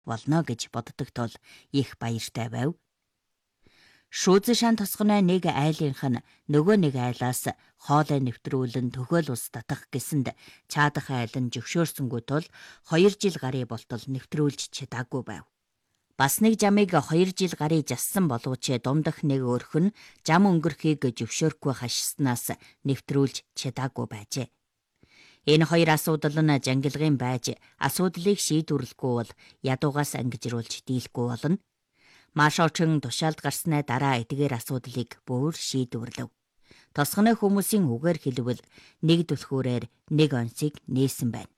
болно гэж боддог тул их баяртай байв. Шүүзэн шан тосгоны нэг айлынх нь нөгөө нэг айлаас хоолой нэвтрүүлэн төхөөл ус татах гэсэнд чаадах айл нь зөвшөөрсөнгүй тул 2 жил гарын болтол нэвтрүүлж чадаагүй байв. Бас нэг жамыг 2 жил гарын жассан боловч дундах нэг өрх нь жам өнгөрөхийг зөвшөөрөхгүй хашснаас нэвтрүүлж чадаагүй байжээ. Энэ хоёр асуудал нь жангилгын байж асуудлыг шийдвэрлэхгүй бол ядуугаас ангижруулж дийлэхгүй болно. Маашоочин тушаалд гарснаа дараа эдгээр асуудлыг бүр шийдвэрлэв. Тосгоны хүмүүсийн үгээр хэлбэл нэг түлхүүрээр нэг онцыг нээсэн байна.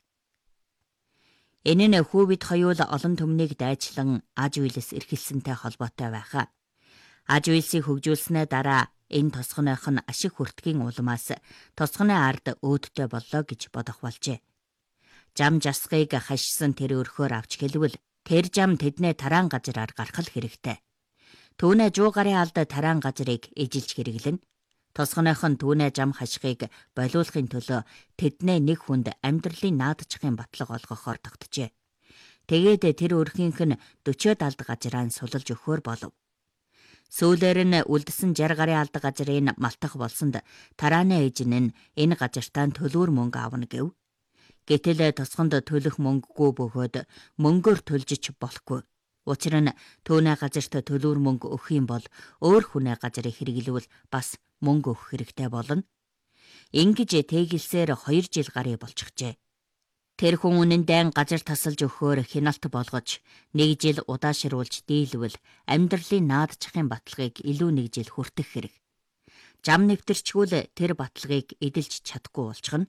Энэ нь хүүвид хоёул олон түмнийг дайчлан аж үйлс эрхэлсэнтэй холбоотой байхаа. Аж үйлсийг хөгжүүлснээ дараа энэ тосгоных нь ашиг хүртгийн улмаас тосгоны ард өөдтэй боллоо гэж бодох болжээ. Жам жасгыг хашсан тэр өрхөөр авч хэлвэл тэр жам тэднээ тараан газраар гаргах хэрэгтэй. Түүнээ 100 гарын алд тараан газрыг эжилж хэрэглэнэ. Тосгоных нь түүнээ жам хашихыг болиулахын төлөө тэднээ нэг хүнд амьдралын наадчихын батлага олгохоор тогтжээ. Тэгээд тэр өрхийнх нь 40 алд газраа суллж өгөхөр болов. Сүүлээр нь үлдсэн 60 гарын алд газрыг малтах болсонд тарааны эжин нь энэ газартаа төлөөр мөнгө авна гэв. Гэтэл тосгонд төлөх мөнгөгүй бөгөөд мөнгөөр төлжиж болохгүй. Учир нь түүний газарт төлөөр мөнгө өгөх юм бол өөр хүнээ газрыг хэрэглэвэл бас мөнгө өгөх хэрэгтэй болно. Ингэж тэгэлсээр 2 жил гарын болчихжээ. Тэр хүн үнэндээ газар тасалж өгөхөөр хяналт болгож 1 жил удаашруулж дийлвэл амьдралын наадчихын баталгааг илүү 1 жил хүртэх хэрэг. Жам нэвтэрчгүүл тэр баталгааг эдэлж чадахгүй болчихно.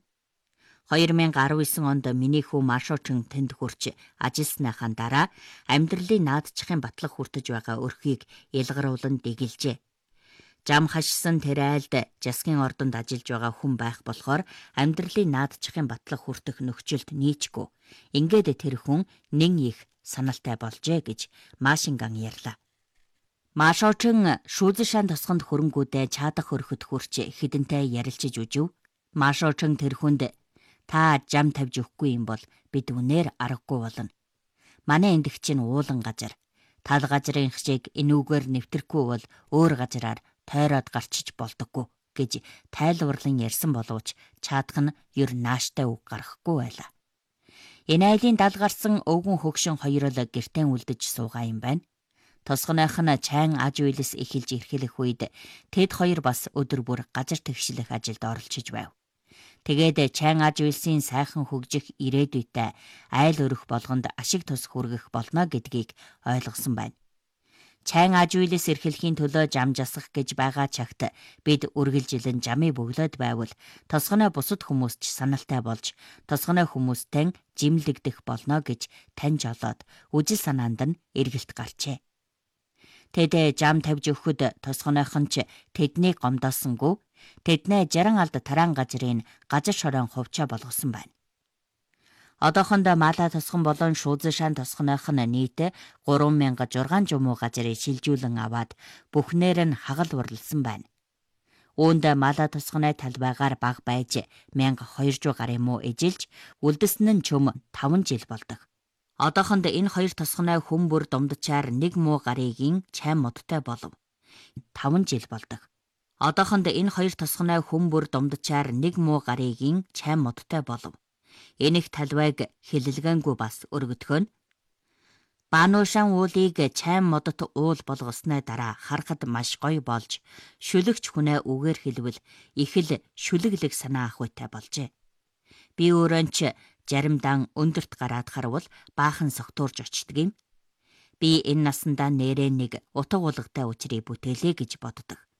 2019 онд миний хүү Маашоочин тэнд хүрч ажилласныхаа дараа амьдралын наадчихын батлага хүртэж байгаа өрхийг ялгаруулан дэгэлжээ. Жам хашсан тэр айлд жасгийн ордонд ажиллаж байгаа хүн байх болохоор амьдралын наадчихын батлага хүртэх нөхцөлд нийцгүй. Ингээд тэр хүн нэн их саналтай болжээ гэж Машинган ярьлаа. Маашоочин шүүзэн шан тосгонд хөрөнгүүдээ чаадах өрхөд хүрч хідэнтэй ярилцаж үжив. Маашоочин тэр хүнд та жам тавьж өгөхгүй юм бол бид үнээр аргагүй болно. Манай эндх чинь уулан газар. Тал газрын хшиг энүүгээр нэвтрэхгүй бол өөр газраар тойроод гарчиж болдоггүй гэж тайлбарлан ярьсан боловч чаадах нь ер нааштай үг гаргахгүй байлаа. Энэ айлын дал гарсан өвгөн хөгшин хоёр л гэртээ үлдэж суугаа юм байна. Тосгоных нь чайн аж үйлс эхэлж ирхэлэх үед тэд хоёр бас өдөр бүр газар тэгшлэх ажилд оролцож байв. Тэгээд чайн аж үйлсийн сайхан хөгжих ирээдүйтэй айл өрөх болгонд ашиг тус хүргэх болно гэдгийг ойлгосон байна. Чайн аж үйлс эрхлэхийн төлөө жам жасах гэж байгаа чагт бид үргэлжилэн жамыг бөглөөд байвал тосгоны бусад хүмүүс ч саналтай болж тосгоны хүмүүстэй жимлэгдэх болно гэж таньж олоод үжил санаанд нь эргэлт гарчээ. Тэд жам тавьж өгөхөд тосгоных нь ч тэднийг гомдоосонгүй тэднээ 60 алд тараан газрын газар шорон хувьчаа болгосон байна. Одоохондоо Мала тосгон болон шүүзэн шан тосгоных нь нийт 3600 газрыг шилжүүлэн аваад бүхнээр нь хагал уралсан байна. Үүнд Мала тосгоны талбайгаар баг байж 1200 гарын муу эжилж үлдсэн нь чөм 5 жил болдог. Одоохонд энэ хоёр тосгоны хүн бүр думдчаар 1 муу гаригийн чайн модтой болов. 5 жил болдог. Одоохонд энэ хоёр тосгоны хүн бүр думдчаар 1 муу гаригийн чайн модтой болов. Энэ их талбайг хилэлгэнгүй бас өргөдгөн. Баануушан уулыг чайн модот уул болгосны дараа харахад маш гоё болж шүлэгч хүнээ үгээр хэлбэл их л шүлэглэг санаа ах үйтэй болжээ. Би өөрөө ч заримдаа өндөрт гараад харвал баахан согтуурж очдөг юм. Би энэ насандаа нэрээ нэг утга уулгатай учрыг бүтээлээ гэж боддог.